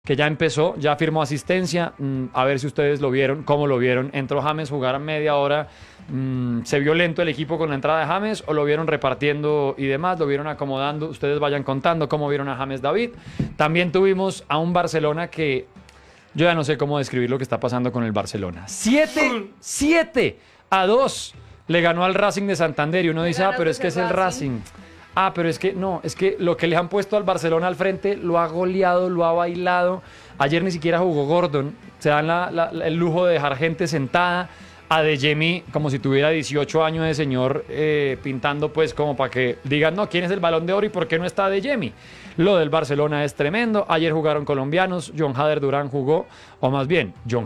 que ya empezó, ya firmó asistencia, a ver si ustedes lo vieron, cómo lo vieron. Entró James, jugaron media hora, se vio lento el equipo con la entrada de James o lo vieron repartiendo y demás, lo vieron acomodando. Ustedes vayan contando cómo vieron a James David. También tuvimos a un Barcelona que yo ya no sé cómo describir lo que está pasando con el Barcelona. 7-2 le ganó al Racing de Santander y uno dice, pero es que es el Racing. Pero es que no, es que lo que le han puesto al Barcelona al frente lo ha goleado, lo ha bailado. Ayer ni siquiera jugó Gordon. Se dan el lujo de dejar gente sentada. Adeyemi, como si tuviera 18 años de señor, pintando pues como para que digan, no, ¿quién es el Balón de Oro y por qué no está Adeyemi? Lo del Barcelona es tremendo. Ayer jugaron colombianos, John Hader Durán jugó, o más bien, John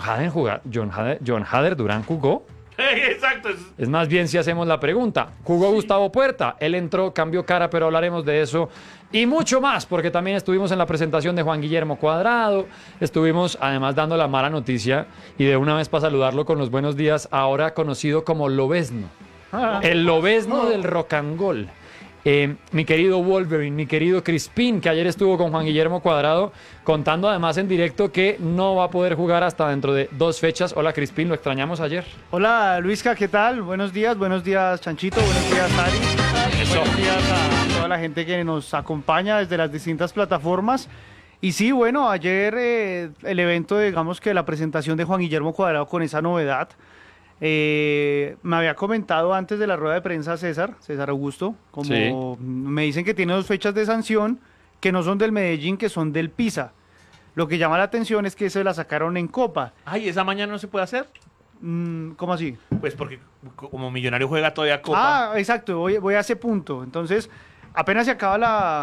Hader Durán jugó. Exacto. Es más bien si hacemos la pregunta. Jugó Gustavo Puerta, él entró, cambió cara, pero hablaremos de eso y mucho más, porque también estuvimos en la presentación de Juan Guillermo Cuadrado, estuvimos además dando la mala noticia y de una vez para saludarlo con los buenos días, ahora conocido como Lobezno, el Lobezno del rock and roll. Mi querido Wolverine, mi querido Crispín, que ayer estuvo con Juan Guillermo Cuadrado, contando además en directo que no va a poder jugar hasta dentro de 2 fechas. Hola Crispín, lo extrañamos ayer. Hola Luisca, ¿qué tal? Buenos días Chanchito, buenos días Ari, buenos días a toda la gente que nos acompaña desde las distintas plataformas. Y sí, bueno, ayer el evento, digamos que la presentación de Juan Guillermo Cuadrado con esa novedad. Me había comentado antes de la rueda de prensa César Augusto, como sí. Me dicen que tiene 2 fechas de sanción que no son del Medellín, que son del Pisa. Lo que llama la atención es que se la sacaron en Copa. Ay, ¿esa mañana no se puede hacer? ¿Cómo así? Pues porque como Millonario juega todavía Copa. Exacto, voy a ese punto. Entonces, apenas se acaba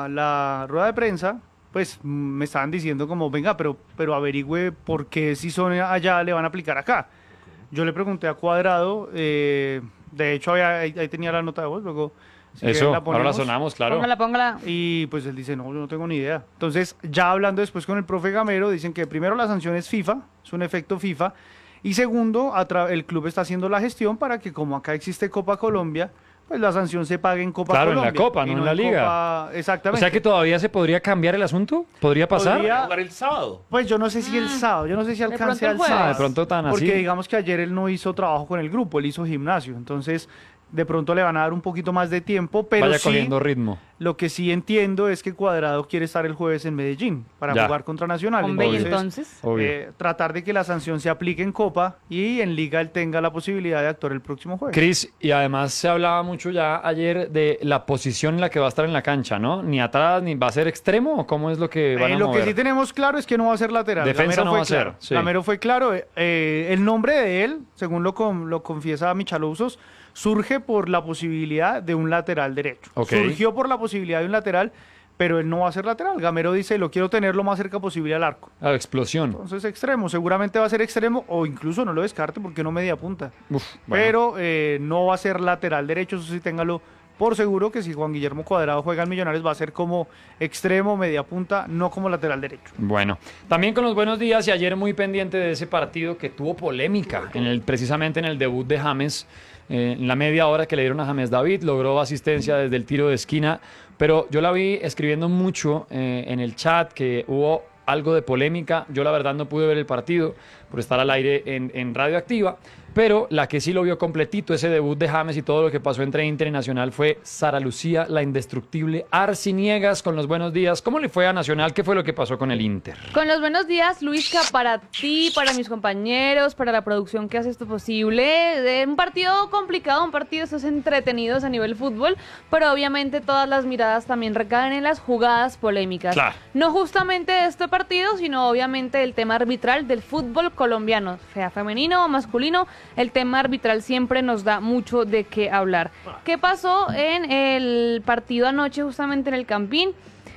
la rueda de prensa, pues me estaban diciendo como, venga, pero averigüe por qué si son allá le van a aplicar acá. Yo le pregunté a Cuadrado, de hecho ahí tenía la nota de voz, luego... Si eso, ahora la sonamos, claro. Póngala. Y pues él dice, no, yo no tengo ni idea. Entonces, ya hablando después con el profe Gamero, dicen que primero la sanción es FIFA, es un efecto FIFA, y segundo, el club está haciendo la gestión para que como acá existe Copa Colombia, pues la sanción se pague en Copa Colombia. Claro, en la Copa, no en la Liga. Copa, exactamente. O sea que todavía se podría cambiar el asunto, ¿podría pasar? ¿Podría jugar el sábado? Pues yo no sé si el sábado, yo no sé si alcance al jueves. sábado. De pronto tan así. Porque digamos que ayer él no hizo trabajo con el grupo, él hizo gimnasio, entonces de pronto le van a dar un poquito más de tiempo, pero Vaya sí, cogiendo ritmo. lo que sí entiendo es que Cuadrado quiere estar el jueves en Medellín para Ya. jugar contra Nacional. Hombre, ¿y entonces? Obvio. Tratar de que la sanción se aplique en Copa y en Liga él tenga la posibilidad de actuar el próximo jueves. Cris, y además se hablaba mucho ya ayer de la posición en la que va a estar en la cancha, ¿no? Ni atrás, ni va a ser extremo, ¿o cómo es lo que van a Lo mover? que sí tenemos claro es que no va a ser lateral. Defensa Gamero no fue va a ser, claro. sí. Gamero fue claro. El nombre de él, según lo confiesa Michalousos, surge por la posibilidad de un lateral derecho. Ok. Surgió por la posibilidad de un lateral, pero él no va a ser lateral. Gamero dice, lo quiero tener lo más cerca posible al arco. Ah, explosión. Entonces extremo, seguramente va a ser extremo o incluso no lo descarte porque no media punta. Uf, bueno. Pero no va a ser lateral derecho, eso sí téngalo por seguro, que si Juan Guillermo Cuadrado juega en Millonarios va a ser como extremo, media punta, no como lateral derecho. Bueno, también con los buenos días y ayer muy pendiente de ese partido que tuvo polémica precisamente en el debut de James, en la media hora que le dieron a James David, logró asistencia desde el tiro de esquina, pero yo la vi escribiendo mucho en el chat que hubo algo de polémica. Yo la verdad no pude ver el partido por estar al aire en Radioactiva, pero la que sí lo vio completito, ese debut de James y todo lo que pasó entre Inter y Nacional, fue Sara Lucía, la indestructible Arciniegas, con los buenos días. ¿Cómo le fue a Nacional? ¿Qué fue lo que pasó con el Inter? Con los buenos días, Luisca, para ti, para mis compañeros, para la producción que hace esto posible. Un partido complicado, un partido de esos entretenidos a nivel fútbol, pero obviamente todas las miradas también recaen en las jugadas polémicas. Claro. No justamente de este partido, sino obviamente del tema arbitral del fútbol colombiano, sea femenino o masculino. El tema arbitral siempre nos da mucho de qué hablar. ¿Qué pasó en el partido anoche justamente en el Campín?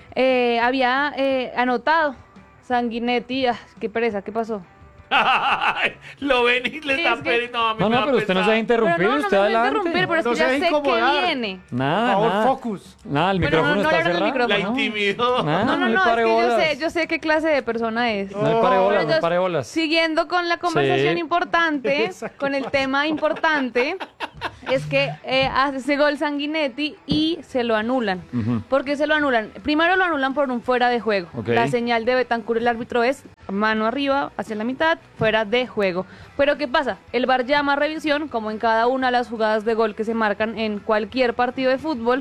Había anotado Sanguinetti. Qué pereza, ¿qué pasó? Lo ven y le están pidiendo. A mí No, me no, da pero usted no se pesar. va a interrumpir, Pero no usted me voy a adelante. interrumpir, pero es No que se ya deje sé que incomodar. viene. Nada, Por favor, nada. focus. Nada, el Bueno, micrófono no está le abro el cerrado. micrófono. La intimidó. Nada, No, le es pare que bolas. yo sé qué clase de persona es. No le pare bolas, Entonces, no pare bolas. Siguiendo con la conversación Sí. importante, con el tema importante, es que hace ese gol Sanguinetti y se lo anulan. ¿Por qué se lo anulan? Primero lo anulan por un fuera de juego. Ok. La señal de Betancur, el árbitro, es mano arriba, hacia la mitad, fuera de juego. Pero ¿qué pasa? El VAR llama a revisión, como en cada una de las jugadas de gol que se marcan en cualquier partido de fútbol,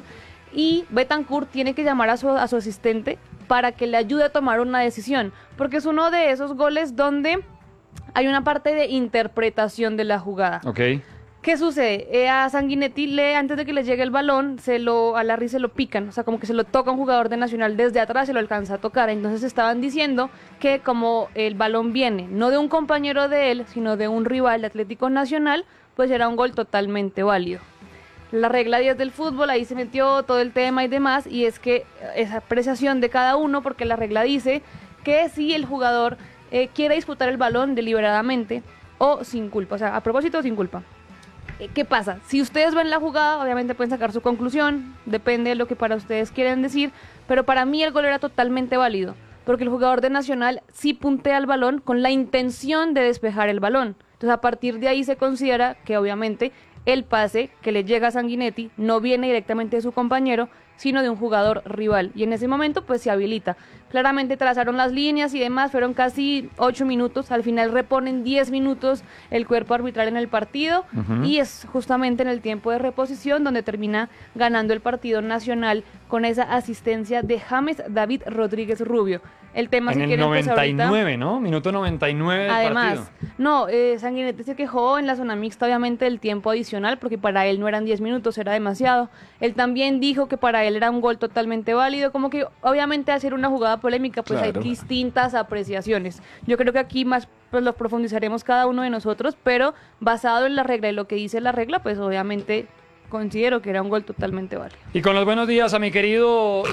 y Betancur tiene que llamar a su asistente para que le ayude a tomar una decisión, porque es uno de esos goles donde hay una parte de interpretación de la jugada. Ok. ¿Qué sucede? A Sanguinetti, antes de que le llegue el balón, a Larry se lo pican, o sea, como que se lo toca un jugador de Nacional desde atrás y lo alcanza a tocar. Entonces estaban diciendo que como el balón viene no de un compañero de él, sino de un rival de Atlético Nacional, pues era un gol totalmente válido. La regla 10 del fútbol, ahí se metió todo el tema y demás, y es que esa apreciación de cada uno, porque la regla dice que si el jugador quiere disputar el balón deliberadamente o sin culpa, o sea, a propósito o sin culpa. ¿Qué pasa? Si ustedes ven la jugada, obviamente pueden sacar su conclusión, depende de lo que para ustedes quieren decir, pero para mí el gol era totalmente válido, porque el jugador de Nacional sí puntea el balón con la intención de despejar el balón. Entonces, a partir de ahí se considera que obviamente el pase que le llega a Sanguinetti no viene directamente de su compañero, sino de un jugador rival. Y en ese momento, pues se habilita. Claramente trazaron las líneas y demás, fueron casi 8 minutos. Al final reponen 10 minutos el cuerpo arbitral en el partido. Y es justamente en el tiempo de reposición donde termina ganando el partido Nacional con esa asistencia de James David Rodríguez Rubio. El tema, En si el quieren, pues, 99, ahorita, ¿no? Minuto 99 del además, partido. no, Sanguinetti se quejó en la zona mixta, obviamente, del tiempo adicional, porque para él no eran 10 minutos, era demasiado. Él también dijo que para él era un gol totalmente válido, como que obviamente hacer una jugada polémica, pues Claro. hay distintas apreciaciones. Yo creo que aquí más pues lo profundizaremos cada uno de nosotros, pero basado en la regla y lo que dice la regla, pues obviamente considero que era un gol totalmente válido. Y con los buenos días a mi querido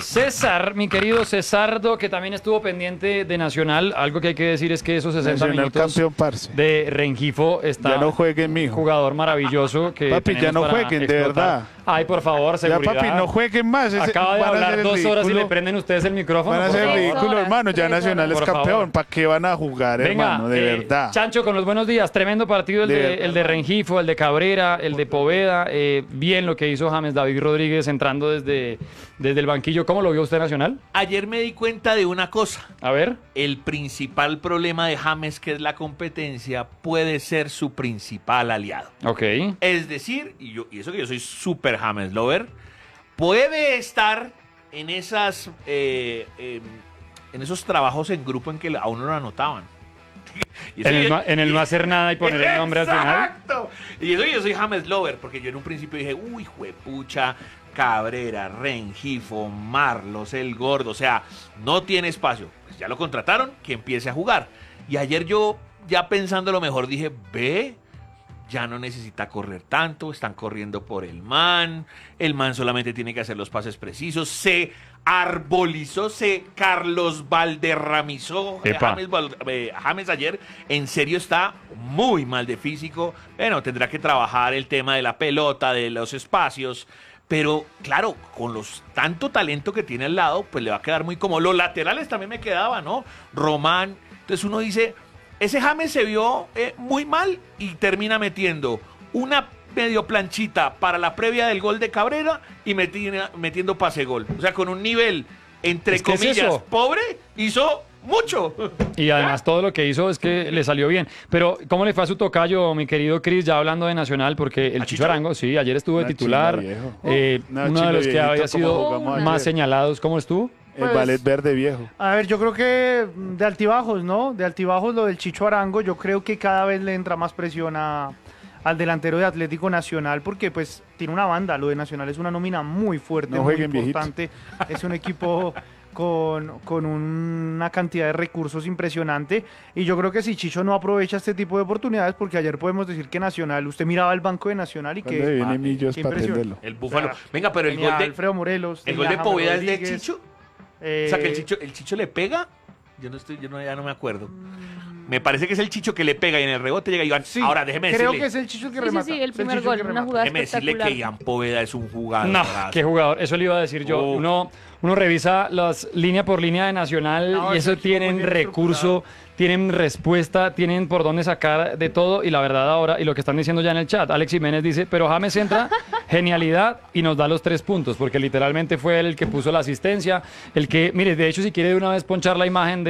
Cesardo, que también estuvo pendiente de Nacional. Algo que hay que decir es que esos 60 Nacional minutos campeón, parce. de Rengifo está Ya no jueguen, mijo. jugador maravilloso que Papi, ya tenemos no para jueguen, de explotar. verdad. Ay, por favor, Ya, seguridad. papi, no jueguen más. Acaba de van a hablar hacer el 2 horas y ridículo. le prenden ustedes el micrófono. Van a por hacer favor. ridículo, horas, hermano. Ya 3 Nacional es horas. Por campeón. favor. ¿Para qué van a jugar, Venga, hermano? De verdad. Chancho, con los buenos días. Tremendo partido el de Rengifo, el de Cabrera, el de Poveda. Bien lo que hizo James David Rodríguez entrando desde el banquillo. ¿Cómo lo vio usted, Nacional? Ayer me di cuenta de una cosa. A ver. El principal problema de James, que es la competencia, puede ser su principal aliado. Ok. Es decir, y eso que yo soy súper James lover, puede estar en en esos trabajos en grupo en que a uno lo anotaban. Y eso En el no hacer nada y poner el nombre al final. ¡Exacto! Y eso que yo soy James lover, porque yo en un principio dije, uy, juepucha, Cabrera, Rengifo, Marlos, el Gordo, o sea, no tiene espacio. Pues ya lo contrataron, que empiece a jugar. Y ayer yo, ya pensando lo mejor, dije, ve, ya no necesita correr tanto, están corriendo por el man solamente tiene que hacer los pases precisos, se arbolizó, se Carlos Valderramizó. Epa. James ayer en serio está muy mal de físico. Bueno, tendrá que trabajar el tema de la pelota, de los espacios, pero claro, con tanto talento que tiene al lado, pues le va a quedar muy cómodo. Los laterales también me quedaban, ¿no? Román. Entonces uno dice, ese James se vio muy mal y termina metiendo una medio planchita para la previa del gol de Cabrera y metiendo pase gol. O sea, con un nivel, entre Es que es comillas, eso. pobre, hizo mucho. Y además todo lo que hizo es que le salió bien. Pero, ¿cómo le fue a su tocayo, mi querido Cris, ya hablando de Nacional? Porque el ¿A Chicho Chicho? Arango, sí, ayer estuvo de Una titular. chimba, viejo. Uno Una de chimba, los que viejito, había como sido jugamos más ayer. señalados. ¿Cómo estuvo? El ballet verde viejo. A ver, yo creo que de altibajos, ¿no? De altibajos lo del Chicho Arango, yo creo que cada vez le entra más presión al delantero de Atlético Nacional porque pues tiene una banda, lo de Nacional es una nómina muy fuerte, No muy jueguen, importante, es un equipo con una cantidad de recursos impresionante y yo creo que si Chicho no aprovecha este tipo de oportunidades, porque ayer podemos decir que Nacional, usted miraba el banco de Nacional y Cuando que viene Millos qué para impresión. atenderlo. El Búfalo. O sea, Venga, pero el tenía gol de Alfredo Morelos, el tenía gol de James Poveda es de Rodríguez, Chicho. O sea, que el Chicho le pega. Yo ya no me acuerdo. Me parece que es el Chicho que le pega y en el rebote llega Iván. Sí, Ahora déjeme creo decirle. que es el Chicho que Sí, remata. sí, el Es primer Chicho gol, que una remata. jugada Déjeme decirle espectacular. que Ian Poveda es un jugador. No, qué jugador. Eso le iba a decir yo. Uf. Uno revisa las línea por línea de Nacional No, y ese eso equipo tienen muy bien recurso, tienen respuesta, tienen por dónde sacar de todo. Y la verdad ahora, y lo que están diciendo ya en el chat, Alex Jiménez dice, pero James entra, genialidad, y nos da los 3 puntos, porque literalmente fue él el que puso la asistencia, el que, mire, de hecho, si quiere de una vez ponchar la imagen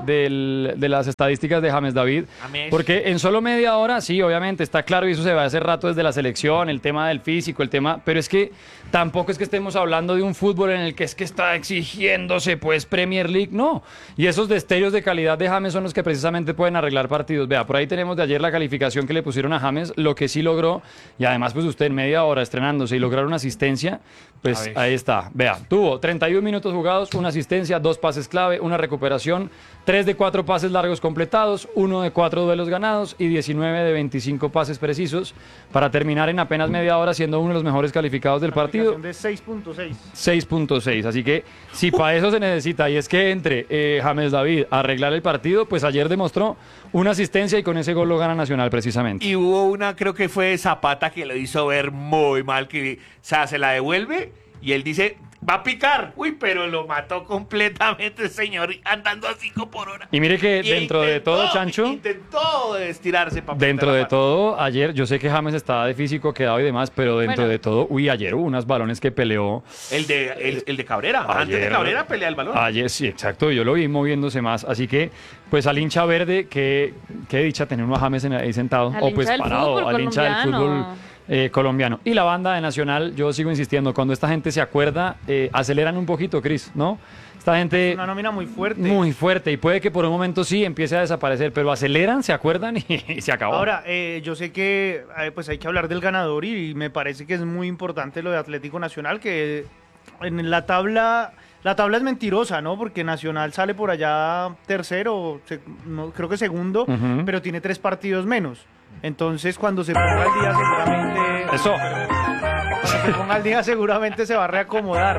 de las estadísticas de James David, James. porque en solo media hora, sí, obviamente, está claro, y eso se va hace rato desde la selección, el tema del físico, el tema, pero es que tampoco es que estemos hablando de un fútbol en el que es que está exigiéndose, pues, Premier League, no. Y esos destellos de calidad de James son los que precisamente pueden arreglar partidos. Vea, por ahí tenemos de ayer la calificación que le pusieron a James, lo que sí logró, y además, pues, usted en media hora estrenándose y lograr una asistencia, pues, ahí está. Vea, tuvo 31 minutos jugados, una asistencia, 2 pases clave, una recuperación, 3 de 4 pases largos completados, 1 de 4 duelos ganados y 19 de 25 pases precisos para terminar en apenas media hora siendo uno de los mejores calificados del partido. De 6.6. 6.6, así que si para eso se necesita y es que entre James David a arreglar el partido, pues ayer demostró una asistencia y con ese gol lo gana Nacional precisamente. Y hubo una, creo que fue Zapata, que lo hizo ver muy mal, que o sea, se la devuelve y él dice, va a picar. Uy, pero lo mató completamente el señor andando a 5 por hora. Y mire que Y dentro de todo, Chancho, intentó estirarse para dentro de todo, ayer, yo sé que James estaba de físico, quedado y demás, pero dentro Bueno. de todo, ayer hubo unos balones que peleó. El de Cabrera. Antes de Ayer- Cabrera pelea el balón. Ayer, sí, exacto, yo lo vi moviéndose más, así que, pues al hincha verde, qué dicha tener uno a James ahí sentado, Al o pues hincha del parado, fútbol al hincha del colombiano. fútbol colombiano. Y la banda de Nacional, yo sigo insistiendo, cuando esta gente se acuerda, aceleran un poquito, Cris, ¿no? Esta gente Una nómina muy fuerte. muy fuerte y puede que por un momento sí empiece a desaparecer, pero aceleran, se acuerdan y se acabó. Ahora, yo sé que pues hay que hablar del ganador y me parece que es muy importante lo de Atlético Nacional, que en la tabla es mentirosa, ¿no? Porque Nacional sale por allá tercero, creo que segundo, Ujú. pero tiene 3 partidos menos. Entonces, cuando se ponga al día, seguramente... Eso. Cuando se ponga al día, seguramente se va a reacomodar.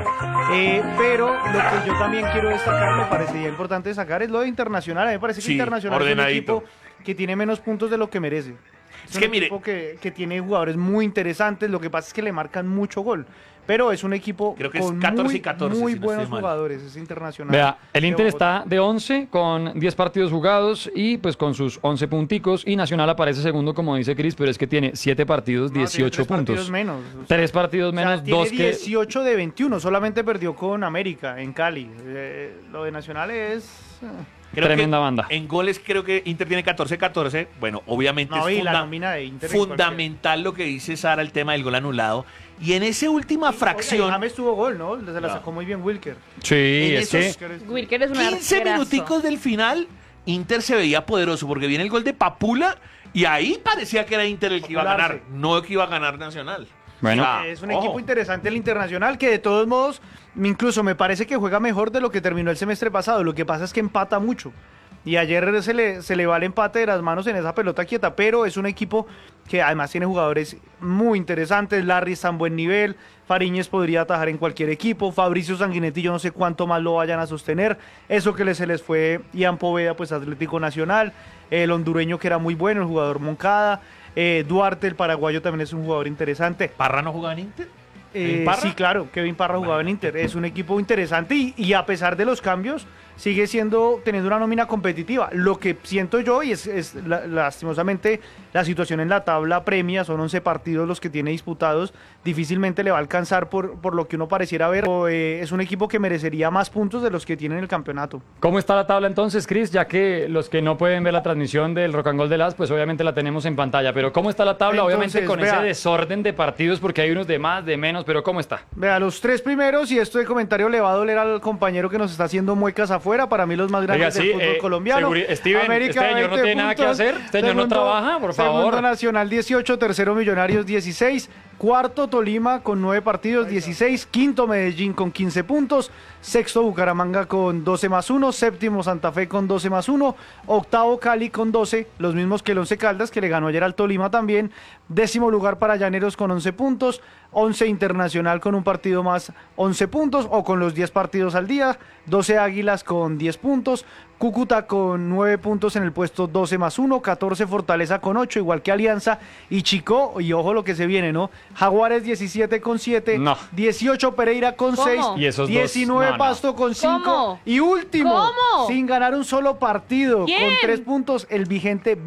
Pero lo que yo también quiero destacar, me parecería importante destacar, es lo de Internacional. A mí me parece que Sí, Internacional ordenadito. es un equipo que tiene menos puntos de lo que merece. Es que un mire- equipo que tiene jugadores muy interesantes, lo que pasa es que le marcan mucho gol. Pero es un equipo Creo que es con 14 muy, y 14, muy si no buenos estoy mal. jugadores, es Internacional. Vea, el de Inter Bogotá. está de 11 con 10 partidos jugados y pues con sus 11 punticos y Nacional aparece segundo como dice Cris, pero es que tiene 7 partidos, No, tiene 18 3 puntos. partidos menos. O sea, 3 partidos o sea, menos, tiene 2 que... 18 de 21, solamente perdió con América en Cali. Lo de Nacional es... Creo Tremenda que banda. En goles creo que Inter tiene 14-14. Bueno, obviamente No, es y la nómina de Inter en fundamental lo que dice Sara, el tema del gol anulado. Y en esa última Oiga, y fracción, James tuvo gol, ¿no? Se la sacó muy bien Wilker. Sí, en es que... esos Wilker es un 15 arquerazo. minuticos del final, Inter se veía poderoso porque viene el gol de Papula y ahí parecía que era Inter el que iba a ganar, Popularse. no el que iba a ganar Nacional. Bueno. O sea, Es un ojo. equipo interesante el Internacional que de todos modos, incluso me parece que juega mejor de lo que terminó el semestre pasado. Lo que pasa es que empata mucho. Y ayer se le va el empate de las manos en esa pelota quieta, pero es un equipo que además tiene jugadores muy interesantes. Larry está en buen nivel, Fariñez podría atajar en cualquier equipo, Fabricio Sanguinetti yo no sé cuánto más lo vayan a sostener. Eso que se les fue Ian Poveda, pues Atlético Nacional, el hondureño que era muy bueno, el jugador Moncada, Duarte, el paraguayo también es un jugador interesante. ¿Parra no jugaba en Inter? ¿Kevin Parra? Sí, claro, Kevin Parra jugaba en Inter. Es un equipo interesante y a pesar de los cambios, sigue teniendo una nómina competitiva. Lo que siento yo, y lastimosamente la situación en la tabla premia, son 11 partidos los que tiene disputados, difícilmente le va a alcanzar por lo que uno pareciera ver. Es un equipo que merecería más puntos de los que tiene en el campeonato. ¿Cómo está la tabla entonces, Cris? Ya que los que no pueden ver la transmisión del Rock and Roll de las, pues obviamente la tenemos en pantalla. Pero ¿cómo está la tabla? Obviamente Entonces, con vea. ese desorden de partidos, porque hay unos de más, de menos, pero ¿cómo está? Vea, los 3 primeros, y esto de comentario le va a doler al compañero que nos está haciendo muecas afuera, para mí los más grandes Oiga, sí, del fútbol colombiano. Steven, este señor no 20 tiene nada que puntos. hacer, este señor no trabaja, por favor. Segundo Nacional 18, tercero Millonarios 16, cuarto Tolima con 9 partidos 16, quinto Medellín con 15 puntos, sexto Bucaramanga con 12 más 1, séptimo Santa Fe con 12 más 1, octavo Cali con 12, los mismos que el Once Caldas que le ganó ayer al Tolima también, décimo lugar para Llaneros con 11 puntos, 11 Internacional con un partido más, 11 puntos, o con los 10 partidos al día, 12 Águilas con 10 puntos, Cúcuta con 9 puntos en el puesto 12 más 1, 14 Fortaleza con 8, igual que Alianza, y Chico, y ojo lo que se viene, ¿no? Jaguares 17 con 7, No. 18 Pereira con ¿Cómo? 6, Y esos dos, 19 no. Pasto con 5, ¿Cómo? y último, ¿Cómo? sin ganar un solo partido, ¿Quién? con 3 puntos, el vigente